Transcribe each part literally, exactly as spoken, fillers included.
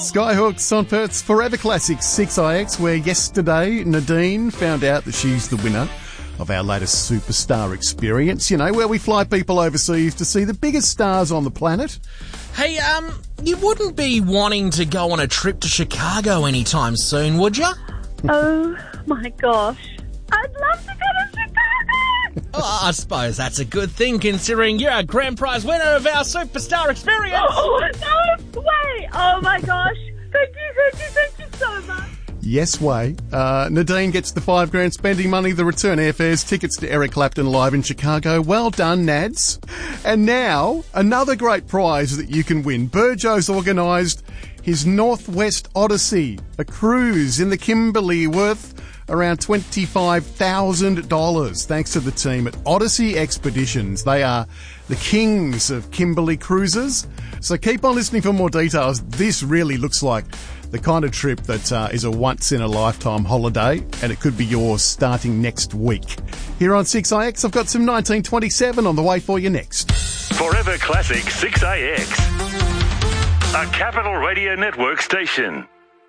Skyhooks on Perth's Forever Classic six I X, where yesterday Nadine found out that she's the winner of our latest Superstar Experience, you know, where we fly people overseas to see the biggest stars on the planet. Hey, um, you wouldn't be wanting to go on a trip to Chicago anytime soon, would you? Oh, my gosh. I'd love to go to Chicago! Oh, I suppose that's a good thing, considering you're a grand prize winner of our Superstar Experience. Oh, no way! Oh, my gosh. Thank you, thank you, thank you so much. Yes way. Uh, Nadine gets the five grand spending money, the return airfares, tickets to Eric Clapton live in Chicago. Well done, Nads. And now, another great prize that you can win. Burjo's organised his Northwest Odyssey, a cruise in the Kimberley worth around twenty-five thousand dollars, thanks to the team at Odyssey Expeditions. They are the kings of Kimberley cruises. So keep on listening for more details. This really looks like the kind of trip that uh, is a once-in-a-lifetime holiday, and it could be yours starting next week. Here on six I X, I've got some nineteen twenty-seven on the way for you next. Forever Classic six I X, a Capital Radio Network station.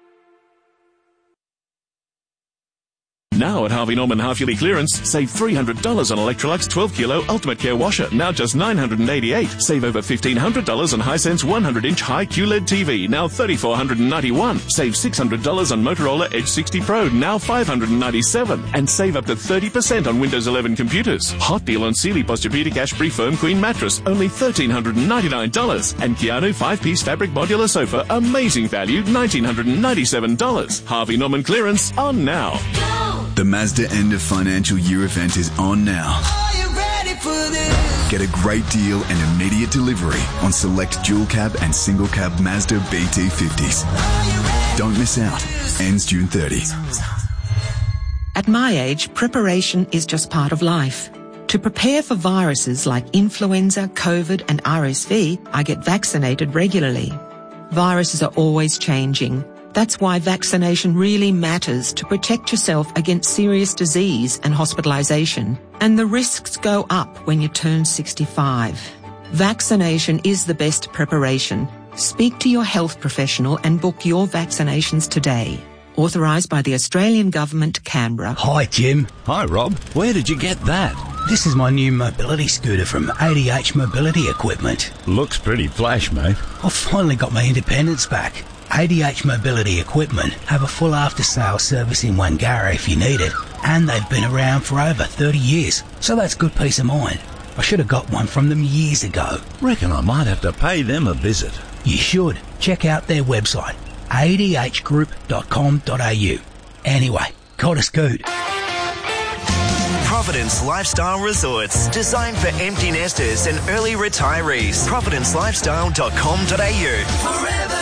Now at Harvey Norman half-yearly clearance, save three hundred dollars on Electrolux twelve kilo Ultimate Care washer, now just nine hundred eighty-eight dollars. Save over fifteen hundred dollars on Hisense one hundred inch high Q L E D T V, now three thousand four hundred ninety-one dollars. Save six hundred dollars on Motorola Edge sixty Pro, now five hundred ninety-seven dollars. And save up to thirty percent on Windows eleven computers. Hot deal on Sealy Posturepedic Ash-Free Firm Queen Mattress, only one thousand three hundred ninety-nine dollars. And Keanu five-piece fabric modular sofa, amazing value, one thousand nine hundred ninety-seven dollars. Harvey Norman clearance on now. The Mazda end of financial year event is on now. Are you ready for this? Get a great deal and immediate delivery on select dual cab and single cab Mazda B T fifties. Don't miss out. Ends June thirtieth. At my age, preparation is just part of life. To prepare for viruses like influenza, COVID and R S V, I get vaccinated regularly. Viruses are always changing. That's why vaccination really matters to protect yourself against serious disease and hospitalisation. And the risks go up when you turn sixty-five. Vaccination is the best preparation. Speak to your health professional and book your vaccinations today. Authorised by the Australian Government, Canberra. Hi, Jim. Hi, Rob. Where did you get that? This is my new mobility scooter from A D H Mobility Equipment. Looks pretty flash, mate. I've finally got my independence back. A D H Mobility Equipment have a full after-sales service in Wangara if you need it, and they've been around for over thirty years, so that's good peace of mind. I should have got one from them years ago. Reckon I might have to pay them a visit. You should. Check out their website, a d h group dot com dot a u. Anyway, got a scoot. Providence Lifestyle Resorts, designed for empty nesters and early retirees. providence lifestyle dot com dot a u.